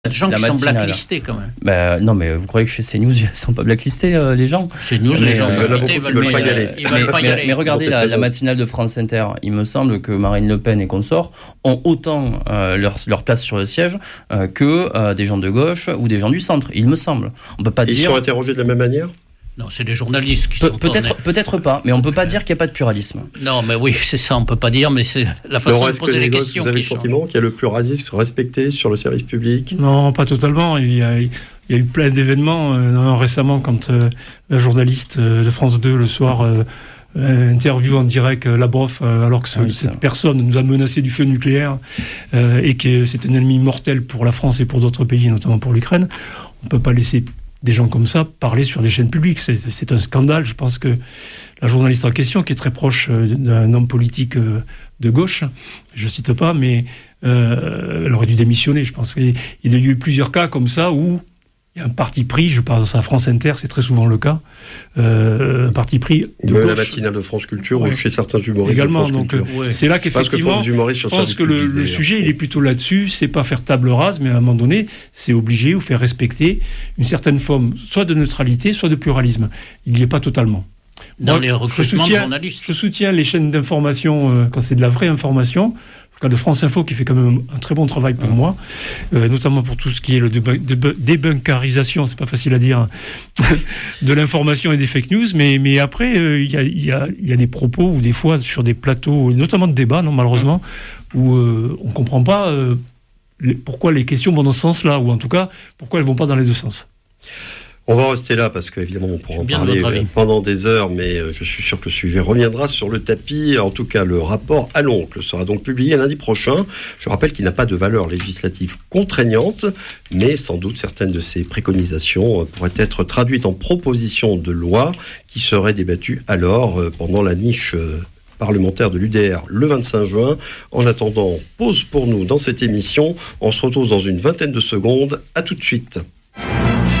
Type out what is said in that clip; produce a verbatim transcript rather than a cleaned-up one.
des gens la qui matinale. sont blacklistés quand même. Bah, non, mais vous croyez que chez CNews, ils ne sont pas blacklistés, euh, les gens CNews, mais, les gens euh, sont il y en a quittés, beaucoup qui veulent pas y aller. Ils veulent mais, pas y mais, aller. mais regardez la, la matinale de France Inter. Il me semble que Marine Le Pen et consorts ont autant euh, leur, leur place sur le siège euh, que euh, des gens de gauche ou des gens du centre. Il me semble. On peut pas Ils dire. sont interrogés de la même manière ? Non, c'est des journalistes qui Pe- sont peut-être, peut-être pas, mais on peut pas dire qu'il n'y a pas de pluralisme. Non, mais oui, c'est ça, on peut pas dire, mais c'est la façon Laurent, de est-ce que poser les les gosses, questions vous avez qui le change. sentiment qu'il y a le pluralisme respecté sur le service public ? Non, pas totalement. Il y a, il y a eu plein d'événements euh, récemment quand euh, la journaliste euh, de France deux le soir euh, euh, interview en direct euh, Lavrov euh, alors que ce, Ah oui, cette ça. personne nous a menacé du feu nucléaire euh, et que c'est un ennemi mortel pour la France et pour d'autres pays, notamment pour l'Ukraine. On ne peut pas laisser des gens comme ça parler sur des chaînes publiques. C'est, c'est un scandale. Je pense que la journaliste en question, qui est très proche euh, d'un homme politique euh, de gauche, je ne cite pas, mais euh, elle aurait dû démissionner, je pense. Et il y a eu plusieurs cas comme ça où il y a un parti pris, je pense à France Inter, c'est très souvent le cas, euh, un parti pris de Même la gauche. matinale de France Culture Ouais. ou chez certains humoristes Également, de France donc Culture. euh, Ouais. c'est là Je pense que qu'effectivement, font des humoristes sur je le pense service que le, public, le d'ailleurs. sujet, il est plutôt là-dessus. C'est pas faire table rase, mais à un moment donné, c'est obliger ou faire respecter une certaine forme, soit de neutralité, soit de pluralisme. Il n'y est pas totalement. Dans Moi, les je recrutements de soutiens, journalistes. je soutiens les chaînes d'information euh, quand c'est de la vraie information. Le cas de France Info qui fait quand même un très bon travail pour moi, euh, notamment pour tout ce qui est le débu- débu- débunkarisation, c'est pas facile à dire, de l'information et des fake news. Mais, mais après, euh, il y, a, il y, a, il y a des propos ou des fois sur des plateaux, notamment de débat, non, malheureusement, où euh, on comprend pas euh, les- pourquoi les questions vont dans ce sens-là, ou en tout cas, pourquoi elles vont pas dans les deux sens. On va en rester là parce qu'évidemment on pourra en Bien de parler votre avis. pendant des heures, mais euh, je suis sûr que le sujet reviendra sur le tapis. En tout cas, le rapport à l'oncle sera donc publié lundi prochain. Je rappelle qu'il n'a pas de valeur législative contraignante, mais sans doute certaines de ses préconisations euh, pourraient être traduites en propositions de loi qui seraient débattues alors euh, pendant la niche euh, parlementaire de l'U D R le vingt-cinq juin. En attendant, pause pour nous dans cette émission. On se retrouve dans une vingtaine de secondes. À tout de suite.